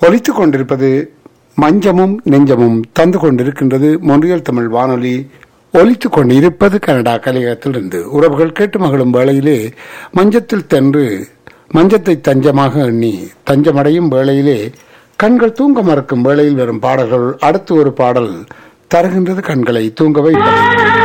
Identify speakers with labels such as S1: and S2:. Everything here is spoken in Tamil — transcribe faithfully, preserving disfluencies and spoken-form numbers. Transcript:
S1: ஒலித்துக் கொண்டிருப்பது மஞ்சமும் நெஞ்சமும் தந்து கொண்டிருக்கின்றது மொன்றியல் தமிழ் வானொலி. ஒலித்துக் கொண்டு இருப்பது கனடா கலையகத்திலிருந்து உறவுகள் கேட்டு மகளும் வேளையிலே மஞ்சத்தில் தென்று மஞ்சத்தை தஞ்சமாக எண்ணி தஞ்சமடையும் வேளையிலே கண்கள் தூங்க மறக்கும் வேளையில் வரும் பாடல்கள். அடுத்து ஒரு பாடல் தருகின்றது கண்களை தூங்க வைப்பது.